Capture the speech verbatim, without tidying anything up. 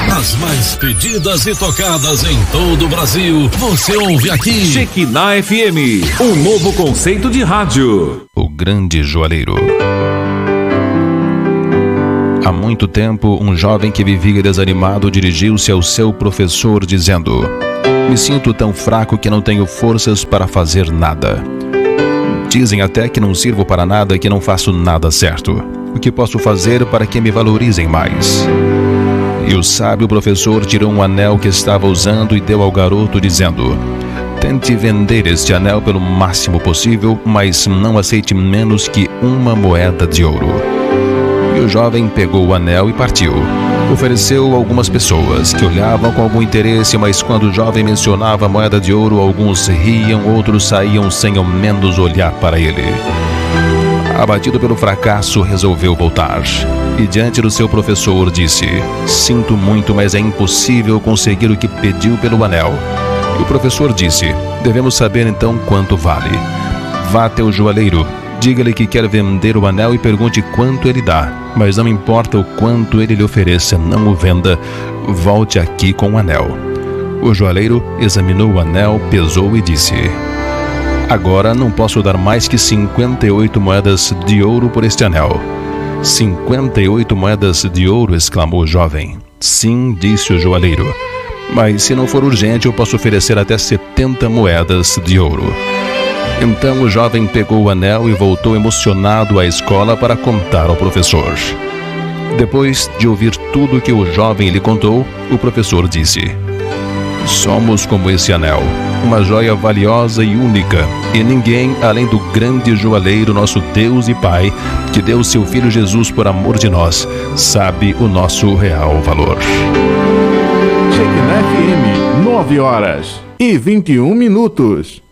As mais pedidas e tocadas em todo o Brasil, você ouve aqui. Shekinah F M, um novo conceito de rádio. O Grande Joalheiro. Há muito tempo, um jovem que vivia desanimado dirigiu-se ao seu professor dizendo: me sinto tão fraco que não tenho forças para fazer nada. Dizem até que não sirvo para nada e que não faço nada certo. O que posso fazer para que me valorizem mais? E o sábio professor tirou um anel que estava usando e deu ao garoto dizendo: tente vender este anel pelo máximo possível, mas não aceite menos que uma moeda de ouro. E o jovem pegou o anel e partiu. Ofereceu a algumas pessoas que olhavam com algum interesse, mas quando o jovem mencionava a moeda de ouro, alguns riam, outros saíam sem ao menos olhar para ele. Abatido pelo fracasso, resolveu voltar. E diante do seu professor disse: sinto muito, mas é impossível conseguir o que pediu pelo anel. E o professor disse: devemos saber então quanto vale. Vá até o joalheiro, diga-lhe que quer vender o anel e pergunte quanto ele dá. Mas não importa o quanto ele lhe ofereça, não o venda. Volte aqui com o anel. O joalheiro examinou o anel, pesou e disse: agora não posso dar mais que cinquenta e oito moedas de ouro por este anel. cinquenta e oito moedas de ouro, exclamou o jovem. Sim, disse o joalheiro, mas se não for urgente eu posso oferecer até setenta moedas de ouro. Então o jovem pegou o anel e voltou emocionado à escola para contar ao professor. Depois de ouvir tudo que o jovem lhe contou, o professor disse: somos como esse anel, uma joia valiosa e única, e ninguém, além do grande joalheiro, nosso Deus e Pai, que deu seu Filho Jesus por amor de nós, sabe o nosso real valor. Shekinah F M, nove horas e vinte e um minutos.